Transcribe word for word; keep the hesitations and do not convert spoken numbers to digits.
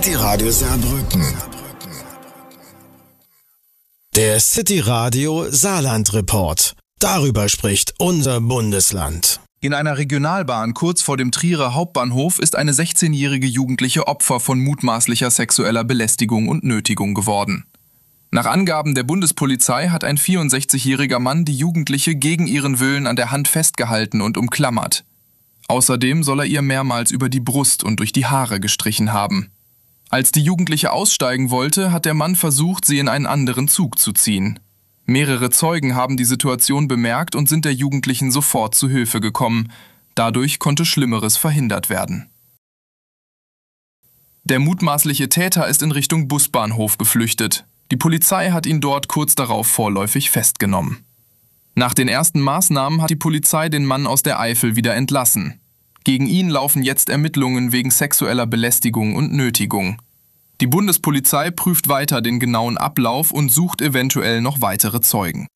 City Radio Saarbrücken. Der City Radio Saarland Report. Darüber spricht unser Bundesland. In einer Regionalbahn kurz vor dem Trierer Hauptbahnhof ist eine sechzehnjährige Jugendliche Opfer von mutmaßlicher sexueller Belästigung und Nötigung geworden. Nach Angaben der Bundespolizei hat ein vierundsechzigjähriger Mann die Jugendliche gegen ihren Willen an der Hand festgehalten und umklammert. Außerdem soll er ihr mehrmals über die Brust und durch die Haare gestrichen haben. Als die Jugendliche aussteigen wollte, hat der Mann versucht, sie in einen anderen Zug zu ziehen. Mehrere Zeugen haben die Situation bemerkt und sind der Jugendlichen sofort zu Hilfe gekommen. Dadurch konnte Schlimmeres verhindert werden. Der mutmaßliche Täter ist in Richtung Busbahnhof geflüchtet. Die Polizei hat ihn dort kurz darauf vorläufig festgenommen. Nach den ersten Maßnahmen hat die Polizei den Mann aus der Eifel wieder entlassen. Gegen ihn laufen jetzt Ermittlungen wegen sexueller Belästigung und Nötigung. Die Bundespolizei prüft weiter den genauen Ablauf und sucht eventuell noch weitere Zeugen.